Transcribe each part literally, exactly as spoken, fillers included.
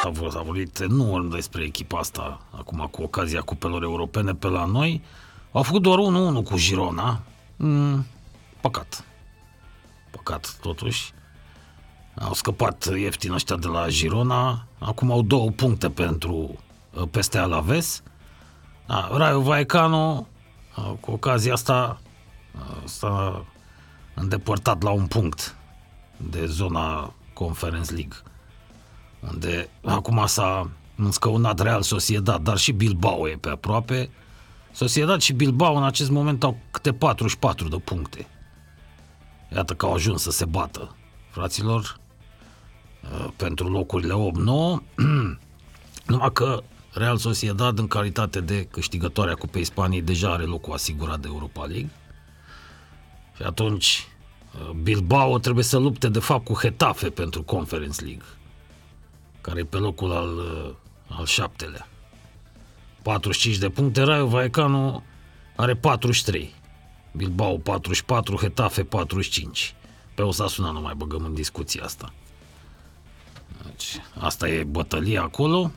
s-a vorbit enorm despre echipa asta, acum cu ocazia cupelor europene pe la noi. Au făcut doar unu unu cu Girona. Mm, păcat. Păcat, totuși. Au scăpat ieftin ăștia de la Girona. Acum au două puncte pentru peste Alaves. Da, Rayo Vallecano, cu ocazia asta, s-a îndepărtat la un punct de zona Conference League, unde acum s-a înscăunat Real Sociedad, dar și Bilbao e pe aproape. Sociedad și Bilbao în acest moment au câte patruzeci și patru de puncte. Iată că au ajuns să se bată, fraților, pentru locurile opt nouă, numai că Real Sociedad, în calitate de câștigătoare a Cupei Spaniei, deja are locul asigurat de Europa League. Și atunci Bilbao trebuie să lupte de fapt cu Getafe pentru Conference League, care e pe locul al, al șaptelea. patruzeci și cinci de puncte, Rayo Vallecano are patruzeci și trei. Bilbao patruzeci și patru, Getafe patruzeci și cinci. Pe Osasuna nu mai băgăm în discuția asta. Deci, asta e bătălia acolo.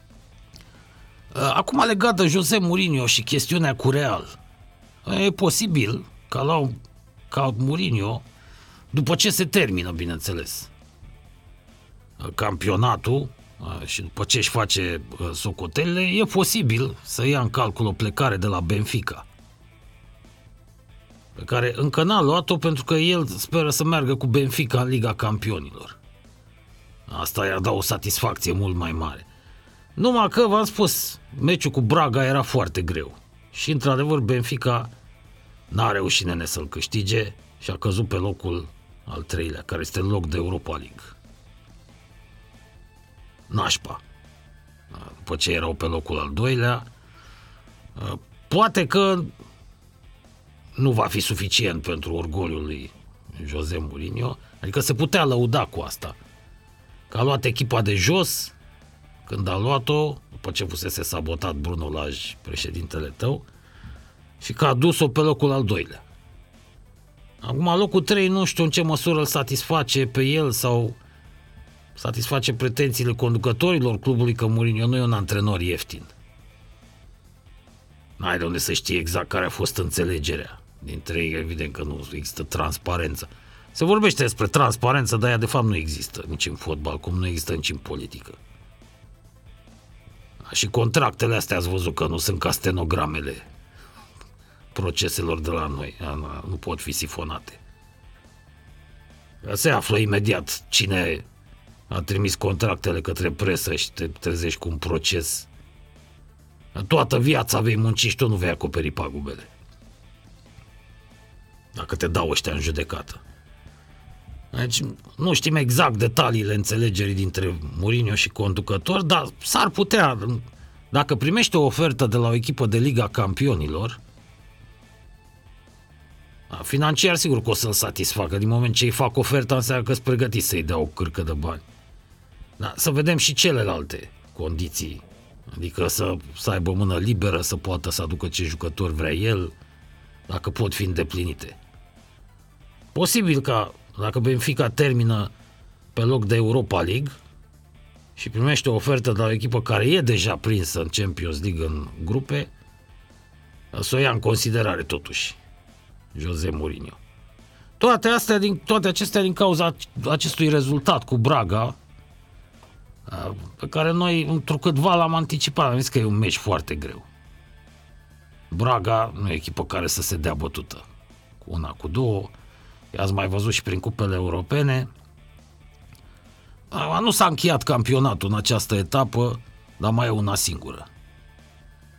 Acum, legat de José Mourinho și chestiunea cu Real, e posibil ca la ca Mourinho, după ce se termină, bineînțeles, campionatul și după ce își face socotelele, e posibil să ia în calcul o plecare de la Benfica, pe care încă n-a luat-o pentru că el speră să meargă cu Benfica în Liga Campionilor. Asta i-ar da o satisfacție mult mai mare. Numai că, v-am spus, meciul cu Braga era foarte greu. Și, într-adevăr, Benfica n-a reușit, nene, să-l câștige și a căzut pe locul al treilea, care este loc de Europa League. Nașpa. După ce erau pe locul al doilea, poate că nu va fi suficient pentru orgoliul lui José Mourinho, adică se putea lăuda cu asta, că a luat echipa de jos când a luat-o, după ce fusese sabotat Bruno Lage, președintele tău, și că a dus-o pe locul al doilea. Acum, locul trei nu știu în ce măsură îl satisface pe el sau satisface pretențiile conducătorilor clubului, că Mourinho nu e un antrenor ieftin. N-ai de unde să știi exact care a fost înțelegerea. Dintre ei, evident că nu există transparență. Se vorbește despre transparență, dar ea de fapt nu există nici în fotbal, cum nu există nici în politică. Și contractele astea ați văzut că nu sunt ca stenogramele proceselor de la noi, nu pot fi sifonate. Se află imediat cine a trimis contractele către presă și te trezești cu un proces. Toată viața vei munci și tu nu vei acoperi pagubele, dacă te dau ăștia în judecată. Deci nu știm exact detaliile înțelegerii dintre Mourinho și conducător, dar s-ar putea, dacă primește o ofertă de la o echipă de Liga Campionilor, financiar sigur că o să-l satisfacă. Din moment ce îi fac oferta, înseamnă că sunt pregătiți să-i dea o cârcă de bani. Da, să vedem și celelalte condiții, adică să, să aibă mână liberă, să poată să aducă ce jucători vrea el, dacă pot fi îndeplinite. Posibil ca, dacă Benfica termină pe loc de Europa League și primește o ofertă de la o echipă care e deja prinsă în Champions League în grupe, să o ia în considerare totuși José Mourinho. Toate astea, din, toate acestea din cauza acestui rezultat cu Braga, pe care noi întrucâtva l-am anticipat. Am zis că e un meci foarte greu. Braga nu e echipă care să se dea bătută cu una, cu două. I-ați mai văzut și prin cupele europene. Nu s-a încheiat campionatul în această etapă, dar mai e una singură.